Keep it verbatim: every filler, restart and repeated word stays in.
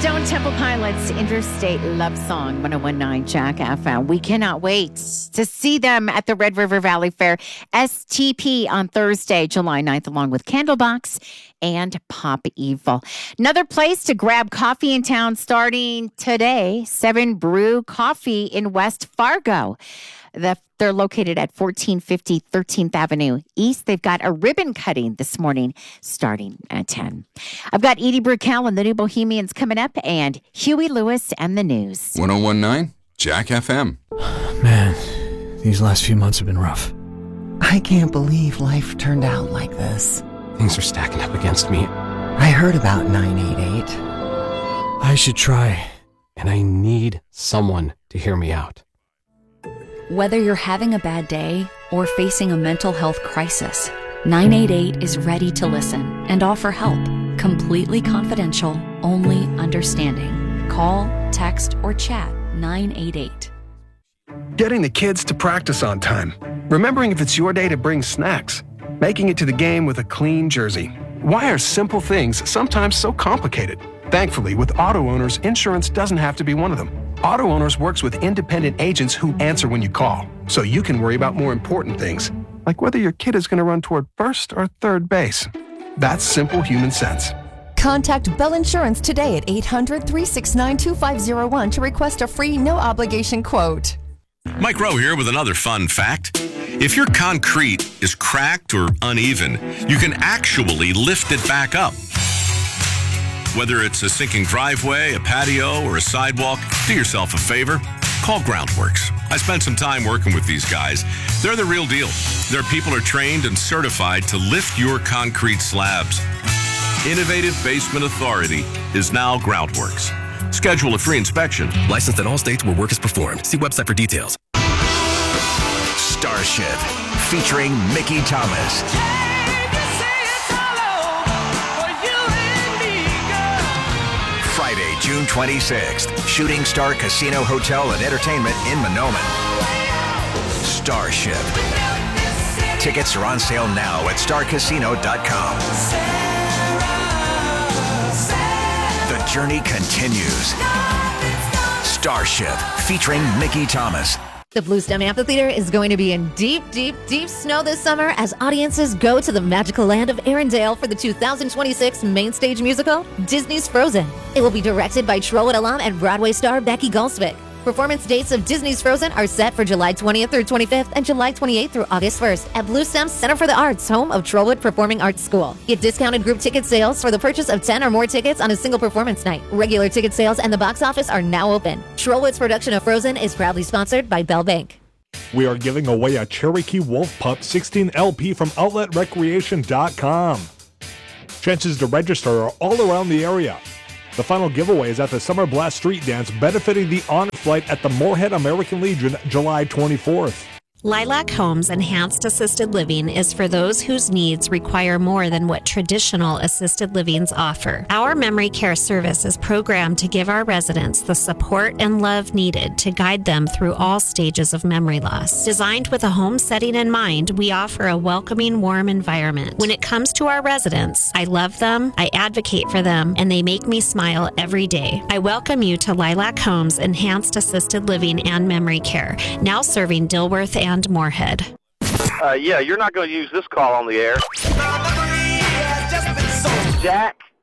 Stone Temple Pilots, Interstate Love Song, one oh one point nine Jack F M. We cannot wait to see them at the Red River Valley Fair, S T P, on Thursday, July ninth, along with Candlebox and Pop Evil. Another place to grab coffee in town starting today, Seven Brew Coffee in West Fargo. The, they're located at fourteen fifty thirteenth Avenue East. They've got a ribbon cutting this morning starting at ten. I've got Edie Brickell and the New Bohemians coming up, and Huey Lewis and the news. one oh one point nine Jack F M. Man, these last few months have been rough. I can't believe life turned out like this. Things are stacking up against me. I heard about nine eight eight. I should try. And I need someone to hear me out. Whether you're having a bad day or facing a mental health crisis, nine eight eight is ready to listen and offer help. Completely confidential, only understanding. Call, text, or chat nine eight eight. Getting the kids to practice on time. Remembering if it's your day to bring snacks. Making it to the game with a clean jersey. Why are simple things sometimes so complicated? Thankfully, with Auto Owners, insurance doesn't have to be one of them. Auto Owners works with independent agents who answer when you call, so you can worry about more important things, like whether your kid is going to run toward first or third base. That's simple human sense. Contact Bell Insurance today at eight hundred, three six nine, two five zero one to request a free, no-obligation quote. Mike Rowe here with another fun fact. If your concrete is cracked or uneven, you can actually lift it back up. Whether it's a sinking driveway, a patio, or a sidewalk, do yourself a favor. Call Groundworks. I spent some time working with these guys. They're the real deal. Their people are trained and certified to lift your concrete slabs. Innovative Basement Authority is now Groundworks. Schedule a free inspection. Licensed in all states where work is performed. See website for details. Starship, featuring Mickey Thomas. Friday, June twenty-sixth, Shooting Star Casino Hotel and Entertainment in Monoman. Starship. Tickets are on sale now at star casino dot com. The journey continues. Starship, featuring Mickey Thomas. The Bluestem Amphitheater is going to be in deep, deep, deep snow this summer as audiences go to the magical land of Arendelle for the two thousand twenty-six main stage musical, Disney's Frozen. It will be directed by Trollwood alum and Broadway star Becky Goldsvick. Performance dates of Disney's Frozen are set for July twentieth through twenty-fifth and July twenty-eighth through August first at Bluestem Center for the Arts, home of Trollwood Performing Arts School. Get discounted group ticket sales for the purchase of ten or more tickets on a single performance night. Regular ticket sales and the box office are now open. Trollwood's production of Frozen is proudly sponsored by Bell Bank. We are giving away a Cherokee Wolf Pup sixteen L P from outlet recreation dot com. Chances to register are all around the area. The final giveaway is at the Summer Blast Street Dance, benefiting the Honor Flight at the Moorhead American Legion, July twenty-fourth. Lilac Homes Enhanced Assisted Living is for those whose needs require more than what traditional assisted livings offer. Our memory care service is programmed to give our residents the support and love needed to guide them through all stages of memory loss. Designed with a home setting in mind, we offer a welcoming, warm environment. When it comes to our residents, I love them, I advocate for them, and they make me smile every day. I welcome you to Lilac Homes Enhanced Assisted Living and Memory Care, now serving Dilworth and and Moorhead. Uh, yeah, you're not going to use this call on the air. Jack